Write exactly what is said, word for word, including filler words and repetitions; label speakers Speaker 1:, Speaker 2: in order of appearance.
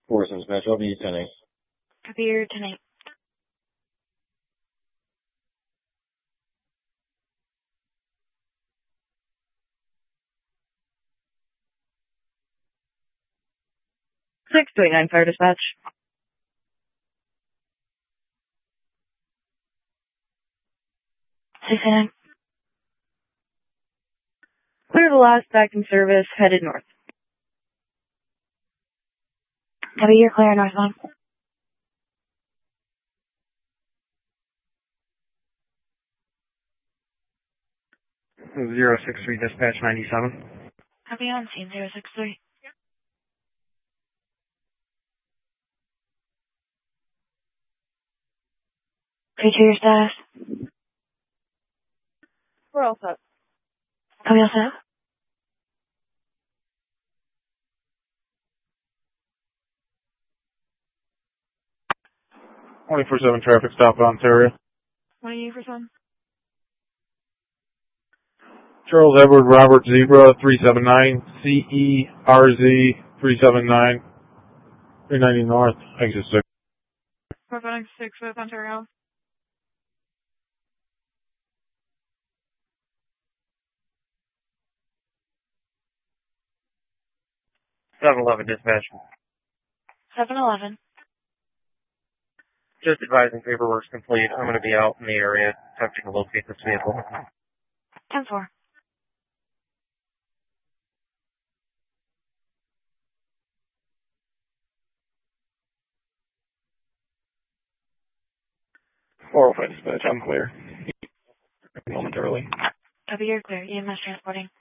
Speaker 1: four seven dispatch, I'll be ten eight.
Speaker 2: Copy your ten eight. six two eight nine Fire Dispatch. six eight nine. Clear the last back in service, headed north. Copy, you're clear northbound.
Speaker 3: zero six three dispatch ninety-seven.
Speaker 2: Copy on scene zero six three. three two, your status.
Speaker 4: We're all set.
Speaker 2: Copy, all set.
Speaker 3: twenty-four seven traffic stop at Ontario.
Speaker 4: twenty-eight for some.
Speaker 3: Charles Edward Robert Zebra three seven nine C E R Z three seven nine three ninety North exit six.
Speaker 4: Providing six with Ontario.
Speaker 5: seven eleven dispatch.
Speaker 2: seven eleven.
Speaker 5: Just advising paperwork's complete. I'm going to be out in the area attempting to locate this vehicle.
Speaker 2: ten four.
Speaker 3: four oh five dispatch, I'm clear. Momentarily.
Speaker 2: Copy, you're clear. E M S transporting.